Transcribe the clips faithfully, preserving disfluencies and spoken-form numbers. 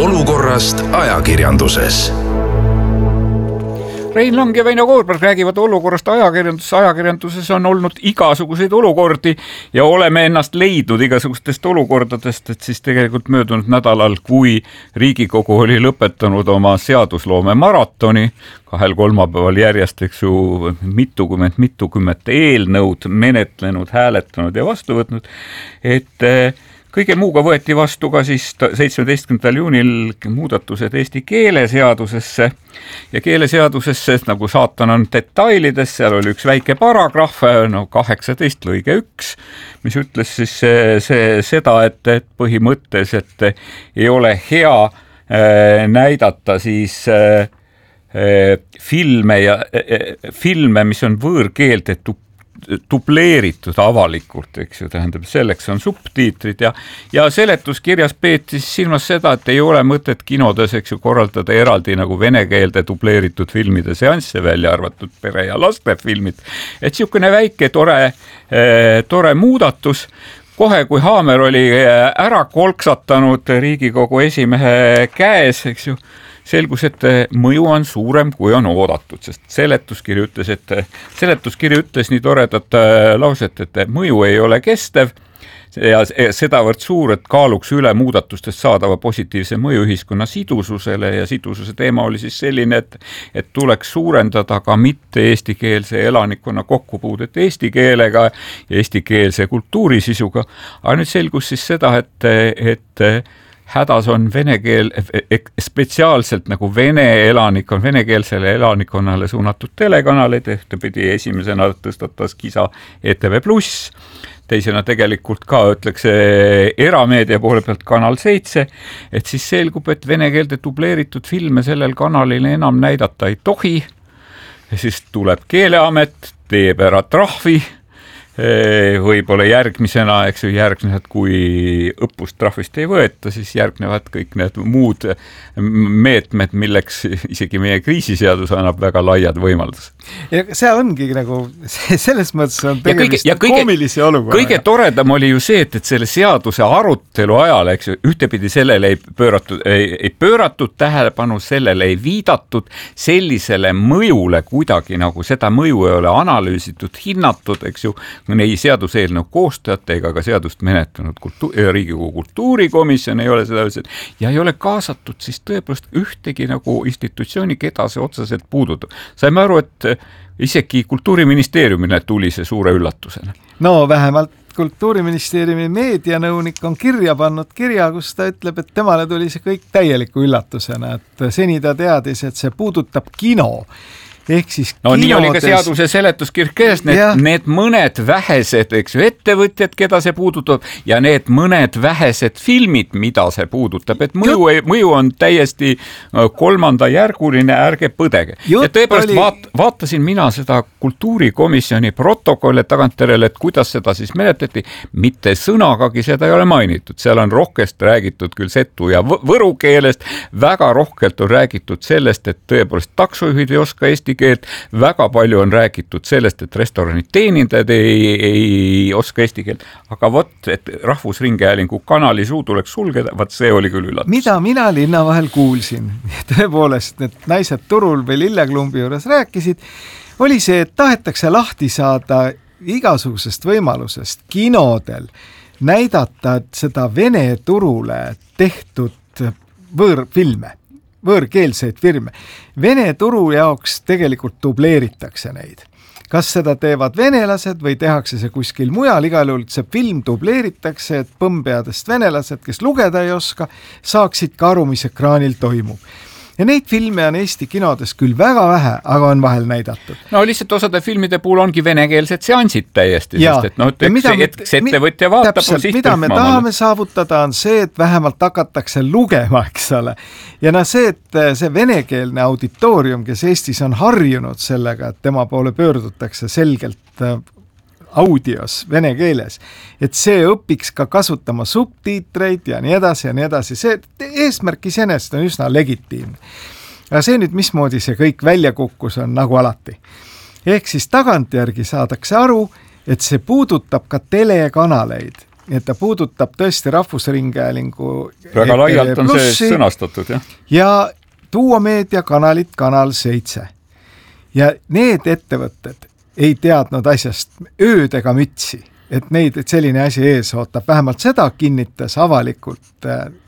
olukorrast ajakirjanduses. Rein Lang ja Väino Koorberg räägivad olukorrast ajakirjanduses. Ajakirjanduses on olnud igasuguseid olukordi ja oleme ennast leidnud igasugustest olukordadest, et siis tegelikult möödunud nädalal, kui Riigikogu oli lõpetanud oma seadusloome maratoni, kahel kolmapäeval järjest, eks ju, mitukümmend, mitukümmet eelnõud menetlenud, hääletanud ja vastu võtnud, et kõige muuga võeti vastu ka siis seitsmeteistkümnendal juunil muudatused eesti keeleseadusesse ja keeleseadusesse, nagu saatan on detailides, seal oli üks väike paragrahv, no kaheksateist lõige üks, mis ütles siis see, see, seda, et, et põhimõttes, et ei ole hea äh, näidata siis äh, filme ja äh, filme, mis on võõrkeelde tu- dubleeritud avalikult, eks ju, tähendab, selleks on subtiitrid ja, ja seletuskirjas peeti silmas seda, et ei ole mõtet kinodes, eks ju, korraldada eraldi nagu vene keelde dubleeritud filmide seansse, välja arvatud pere- ja lastefilmid. Et niisugune väike tore, tore muudatus, kohe kui haamer oli ära kolksatanud Riigikogu esimehe käes, eks ju, selgus, et mõju on suurem, kui on oodatud, sest seletuskiri ütles, et seletuskiri ütles nii toredat lauset, et mõju ei ole kestev ja sedavõrd suur, et kaaluks üle muudatustest saadava positiivse mõju ühiskonna sidususele ja sidususe teema oli siis selline, et, et tuleks suurendada ka mitte eestikeelse elanikkonna kokkupuudet eesti keelega ja eestikeelse kultuurisisuga. Aga nüüd selgus siis seda, et, et hädas on vene keel, spetsiaalselt nagu vene elanikkon, venekeelsele elanikkonnale suunatud telekanalid, ühtepidi esimesena tõstatas kisa E T V Plus, teisena tegelikult ka ütleks erameedia poole pealt Kanal seitse, et siis selgub, et vene keelde dubleeritud filme sellel kanalil enam näidata ei tohi, ja siis tuleb Keeleamet, teeb ära trahvi, võib-olla järgmisena, eks ju, järgnevad, kui õppust trahvist ei võeta, siis järgnevad kõik need muud meetmed, milleks isegi meie kriisiseadus annab väga laiad võimalused. Ja see ongi nagu, selles mõttes on tegemist koomilise olukorra. Kõige toredam oli ju see, et, et selle seaduse arutelu ajal, eks ju, ühtepidi sellele ei pööratud, ei, ei pööratud tähelepanu, sellele ei viidatud, sellisele mõjule kuidagi nagu seda mõju ei ole analüüsitud, hinnatud, eks ju, ei seaduseelnõu koostajate ega ka seadust menetlenud kultu- Riigikogu kultuurikomisjon ei ole seda öelnud ja ei ole kaasatud siis tõepoolest ühtegi nagu institutsiooni, keda see otseselt puudutab. Saime aru, et isegi Kultuuriministeeriumile tuli see suure üllatusena. No vähemalt Kultuuriministeeriumi meedianõunik on kirja pannud kirja, kus ta ütleb, et temale tuli see kõik täieliku üllatusena, et seni ta teadis, et see puudutab kino. Ehk siis no kinodes... nii oli ka seaduse seletuskirjas kees, need, need mõned vähesed, eks ju, ettevõtjad, keda see puudutab ja need mõned vähesed filmid, mida see puudutab, et mõju, ei, mõju on täiesti kolmandajärguline, ärge põdege. Jutt ja tõepoolest oli... vaat, vaatasin mina seda kultuurikomisjoni protokolle tagantjärele, et kuidas seda siis menetleti, mitte sõnagagi seda ei ole mainitud, seal on rohkest räägitud küll setu ja võru keelest, väga rohkelt on räägitud sellest, et tõepoolest taksojuhid ei oska eesti keelt, väga palju on räägitud sellest, et restoranid teenindajad ei, ei oska eesti keelt, aga vot, et Rahvusringhäälingu kanali suu tuleks sulgeda, vot see oli küll üllatus. Mida mina linna vahel kuulsin, tõepoolest need naised turul või Lilleklumbi juures rääkisid, oli see, et tahetakse lahti saada igasugusest võimalusest kinodel näidata seda vene turule tehtud võõrfilme, võõrkeelseid firme. Vene turu jaoks tegelikult dubleeritakse neid. Kas seda teevad venelased või tehakse see kuskil mujal, igal juhul see film dubleeritakse, et põmmpeadest venelased, kes lugeda ei oska, saaksid ka aru, mis ekraanil toimub. Ja neid filme on Eesti kinodes küll väga vähe, aga on vahel näidatud. No lihtsalt osade filmide puhul ongi venekeelsed seansid täiesti, ja, sest et no, et see ettevõtja vaatab täpselt, mida me tahame saavutada on see, et vähemalt hakatakse lugema, eks ole. Ja no see, et see venekeelne auditoorium, kes Eestis on harjunud sellega, et tema poole pöördutakse selgelt audios vene keeles, et see õpiks ka kasutama subtiitreid ja nii edasi ja nii edasi. See eesmärk iseenesest on üsna legitiimne. Ja see nüüd, mismoodi see kõik välja kukkus, on nagu alati. Ehk siis tagantjärgi saadakse aru, et see puudutab ka telekanaleid et ta puudutab tõesti Rahvusringhäälingu väga laialt on see sõnastatud, jah. Ja Duo Meedia kanalit Kanal seitse. Ja need ettevõtted ei teadnud asjast ööd ega mütsi, et neid et selline asi ees ootab. Vähemalt seda kinnitas avalikult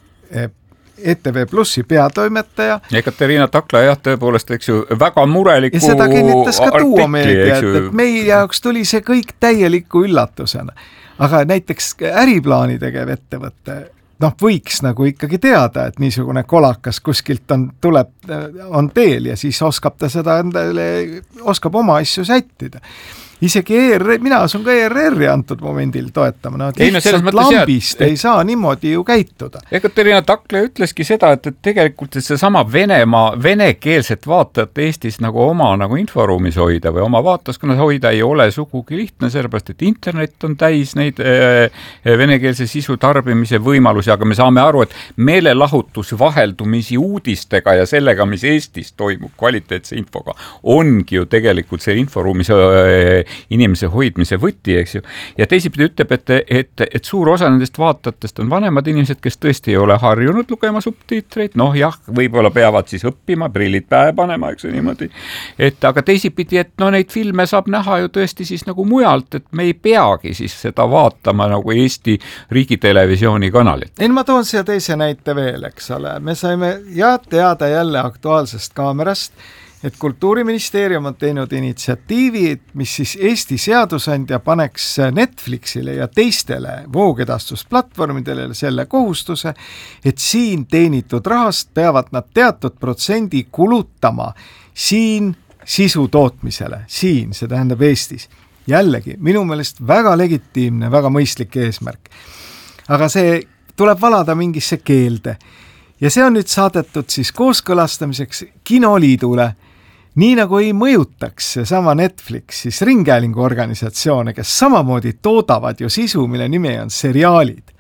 E T V Plussi peatoimetaja. Ekaterina Takla, jah, tõepoolest, eks ju, väga mureliku ja seda kinnitas ka Duo Meedia, et, et meie jaoks tuli see kõik täieliku üllatusena. Aga näiteks äriplaani tegev ettevõtte, noh, võiks nagu ikkagi teada, et niisugune kolakas kuskilt on, tuleb, on teel ja siis oskab ta seda endale, oskab oma asju sättida. Isegi E R R, mina asun ka E R R-i antud momendil toetama, no, et lihtsalt no, lambist et, ei saa niimoodi ju käituda. Ekaterina Takla ütleski seda, et, et tegelikult et see sama Venemaa, venekeelset vaatajat Eestis nagu oma nagu inforuumis hoida või oma vaataskonnas hoida ei ole sugugi lihtne, sellepärast et internet on täis neid äh, venekeelse sisu tarbimise võimalusi, aga me saame aru, et meelelahutus vaheldumisi uudistega ja sellega, mis Eestis toimub kvaliteetse infoga, ongi ju tegelikult see inforuumis äh, inimese hoidmise võti, eks ju. Ja teisipidi ütleb, et, et, et suur osa nendest vaatajatest on vanemad inimesed, kes tõesti ei ole harjunud lugema subtiitreid, noh jah, võib-olla peavad siis õppima, prillid pähe panema, eks ju niimoodi. Et, aga teisipidi, et no neid filme saab näha ju tõesti siis nagu mujalt, et me ei peagi siis seda vaatama nagu Eesti riigitelevisiooni kanalit. En ma toon siia teise näite veel, eks ole. Me saime ja teada jälle Aktuaalsest kaamerast, et Kultuuriministeerium on teinud initsiatiivi, mis siis Eesti seadusandja paneks Netflixile ja teistele voogedastusplatvormidele selle kohustuse, et siin teenitud rahast peavad nad teatud protsendi kulutama siin sisu tootmisele, siin, see tähendab Eestis. Jällegi, minu meelest väga legitiimne, väga mõistlik eesmärk. Aga see tuleb valada mingisse keelde. Ja see on nüüd saadetud siis kooskõlastamiseks Kinoliidule, nii nagu ei mõjutaks see sama Netflix, siis ringhäälingu organisatsioone, kes samamoodi toodavad ju sisu, mille nimi on seriaalid.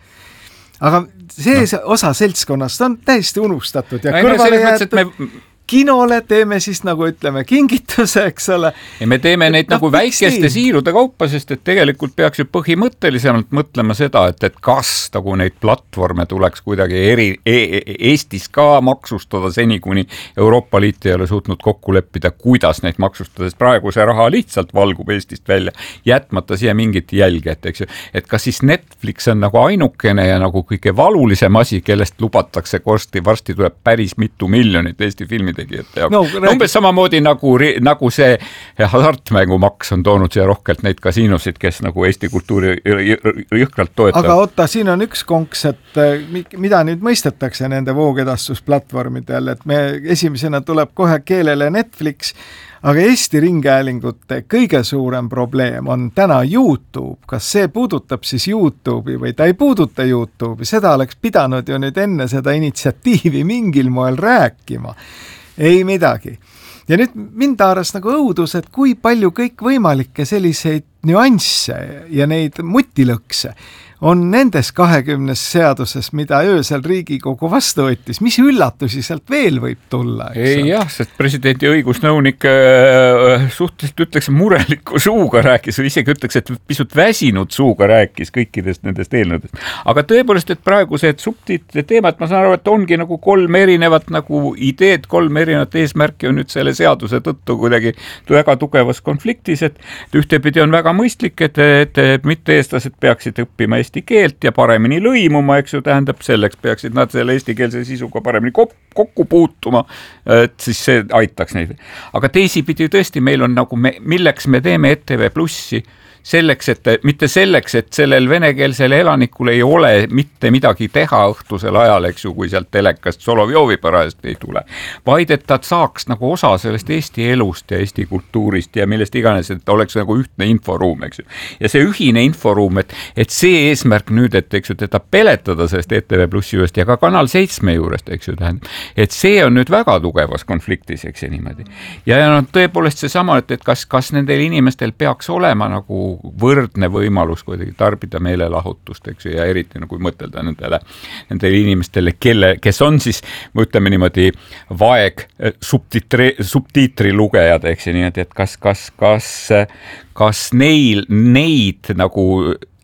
Aga see no. osa seltskonnast on täiesti unustatud ja no, kõrvale jäetud. Me... Kinole teeme siis nagu ütleme kingituse, eks ole. Ja me teeme neid no, nagu väikeste siirude kaupa, sest et tegelikult peaks ju põhimõttelisemalt mõtlema seda, et, et kas nagu neid platvorme tuleks kuidagi eri, e, Eestis ka maksustada seni, kuni Euroopa Liit ei ole suutnud kokku leppida, kuidas neid maksustada, sest praegu see raha lihtsalt valgub Eestist välja, jätmata siia mingit jälge, et, eks ju, et kas siis Netflix on nagu ainukene ja nagu kõige valulisem asi, kellest lubatakse kosti, varsti tuleb päris mitu miljonit Eesti filmi No, umbes samamoodi nagu, nagu see hasartmängumaks on toonud siia rohkelt neid kasiinosid, kes nagu Eesti kultuuri jõhkralt toetab. Aga oota, siin on üks konks, et mida nüüd mõistetakse nende voogedastusplatvormidel, et me esimesena tuleb kohe keelele Netflix, aga Eesti ringhäälingute kõige suurem probleem on täna YouTube. Kas see puudutab siis YouTube'i või ta ei puuduta YouTube'i? Seda oleks pidanud ju nüüd enne seda initsiatiivi mingil moel rääkima. Ei midagi. Ja nüüd mind haaras nagu õudus, et kui palju kõik võimalikke selliseid nüansse ja neid mutilõkse on nendes kahekümnes seaduses, mida öösel Riigikogu vastu võttis. Mis üllatusi sealt veel võib tulla? Ei jah, sest presidendi õigusnõunik äh, suhteliselt ütleks mureliku suuga rääkis või isegi ütleks, et pisut väsinud suuga rääkis kõikidest nendest eelnõudest. Aga tõepoolest, et praegu see subtiitrite teema, et ma saan aru, et ongi nagu kolm erinevat nagu ideed, kolm erinevat eesmärki on nüüd selle seaduse tõttu kuidagi väga tugevas konfliktis, et ühtepidi on väga mõistlik, et, et, et mitte eestlased peaksid õppima Eesti keelt ja paremini lõimuma, eks ju, tähendab selleks peaksid nad selle eestikeelse sisuga paremini kokku puutuma, et siis see aitaks neid. Aga teisipidi tõesti meil on nagu, me, milleks me teeme E T V Plussi, selleks, et mitte selleks, et sellel venekeelsel elanikul ei ole mitte midagi teha õhtusel ajal, eks ju, kui sealt telekast Solovjovi parajast ei tule, vaid et ta saaks nagu osa sellest Eesti elust ja Eesti kultuurist ja millest iganes, et oleks nagu ühtne inforuum, eks ju. Ja see ühine inforuum, et, et see eesmärk nüüd, et, eks ju, teda peletada sellest E T V Plussi juurest ja ka Kanal seitsme juurest, eks ju, tähendab, et see on nüüd väga tugevas konfliktis, eks ju, niimoodi. Ja, ja no, tõepoolest see sama, et, et kas, kas nendel inimestel peaks olema nagu võrdne võimalus kuidagi tarbida meelelahutust, eks ju, ja eriti nagu mõtelda nendele, nendele inimestele, kelle, kes on siis, ütleme niimoodi, vaeg subtiitri, subtiitri lugejad, eks ju, nii et kas, kas, kas, kas neil, neid nagu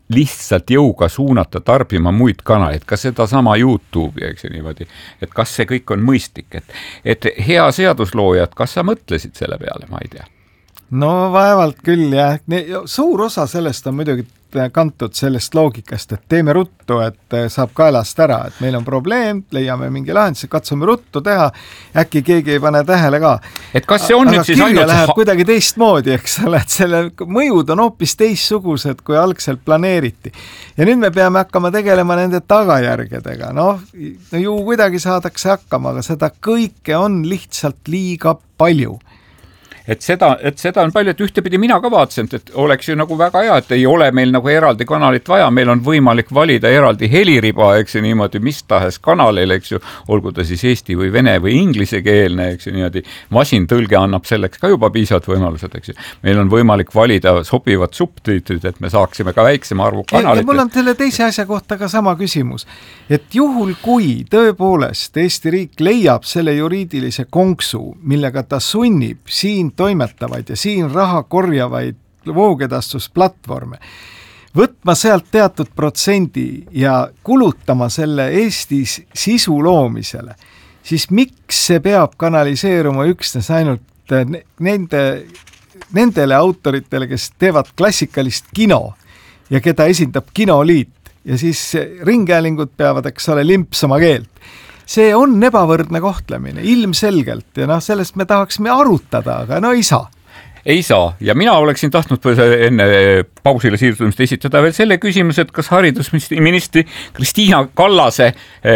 lihtsalt jõuga suunata tarbima muid kanaleid, ka seda sama YouTube'i, eks ju niimoodi, et kas see kõik on mõistlik, et, et hea seadusloojad, kas sa mõtlesid selle peale, ma ei tea? No vaevalt küll jah, suur osa sellest on muidugi kantud sellest loogikast, et teeme ruttu, et saab kaelast ära, et meil on probleem, leiame mingi lahenduse, katsume ruttu teha, äkki keegi ei pane tähele ka. Et kas see on aga nüüd siis ainult... Aga läheb kuidagi teistmoodi, eks ole, et selle mõjud on hoopis teistsugused, kui algselt planeeriti. Ja nüüd me peame hakkama tegelema nende tagajärgedega, noh, no ju kuidagi saadakse hakkama, aga seda kõike on lihtsalt liiga palju. Et seda, et seda on palju, et ühtepidi mina ka vaatasin, et oleks ju nagu väga hea, et ei ole meil nagu eraldi kanalit vaja, meil on võimalik valida eraldi heliriba, eks ju niimoodi, mis tahes kanalil, eks ju, olgu ta siis eesti või vene või inglise keelne, eks ju niimoodi, masintõlge annab selleks ka juba piisavad võimalused, eks ju. Meil on võimalik valida sobivad subtiitrid, et me saaksime ka väiksema arvu kanalit. Ja mul on selle teise asja kohta ka sama küsimus, et juhul kui tõepoolest Eesti riik leiab selle juriidilise konksu, millega ta sunnib siin toimetavaid ja siin raha korjavaid voogedastusplatvorme, võtma sealt teatud protsendi ja kulutama selle Eestis sisu loomisele, siis miks see peab kanaliseeruma üksnes ainult nende, nendele autoritele, kes teevad klassikalist kino ja keda esindab kinoliit ja siis ringhäälingud peavad, eks ole, limpsama keelt. See on ebavõrdne kohtlemine, ilmselgelt, ja noh, sellest me tahaksime arutada, aga no ei saa. Ei saa, ja mina oleksin tahtnud enne pausile siirdumist esitada veel selle küsimuse, et kas haridusministri Kristiina Kallase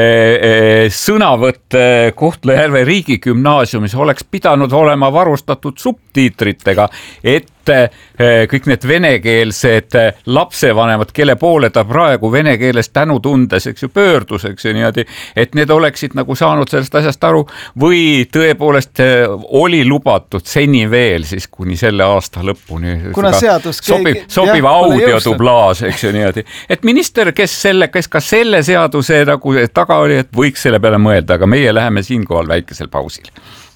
sõnavõtt Kohtla-Järve riigigümnaasiumis oleks pidanud olema varustatud subtiitritega, et kõik need venekeelsed lapsevanemad, kelle poole ta praegu vene keeles tänutundes, eks ju, pöördus, eks ju niimoodi, et need oleksid nagu saanud sellest asjast aru, või tõepoolest oli lubatud seni veel siis kuni selle aasta lõpuni sobiv, sobiva audiodublaaž, eks ju niimoodi. Et minister, kes, selle, kes ka selle seaduse nagu taga oli, et võiks selle peale mõelda, aga meie läheme siinkohal väikesel pausil.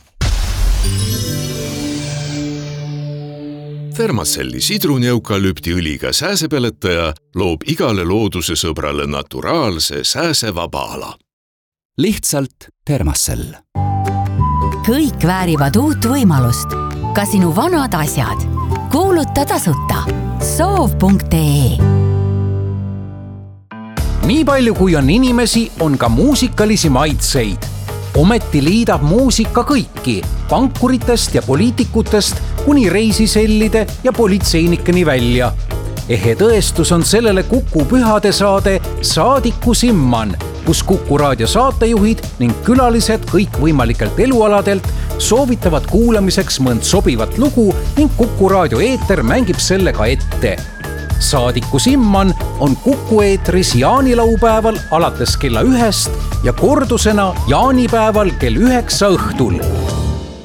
Thermacelli sidruneukalüpti õliga sääsepeletaja loob igale looduse sõbrale naturaalse sääsevaba ala. Lihtsalt Thermacell. Kõik väärivad uut võimalust. Ka sinu vanad asjad. Kuuluta tasuta. soov punkt ee. Nii palju kui on inimesi, on ka muusikalisi maitseid. Ometi liidab muusika kõiki, pankuritest ja poliitikutest kuni reisisellide ja politseinikeni välja. Ehe tõestus on sellele Kuku pühade saade Saadiku Simman, kus Kuku raadio saatejuhid ning külalised kõik võimalikelt elualadelt soovitavad kuulamiseks mõnd sobivat lugu ning Kuku raadio eeter mängib selle ka ette. Saadiku Simman on Kuku eetris jaanilaupäeval alates kella ühest ja kordusena jaanipäeval kell üheksa õhtul.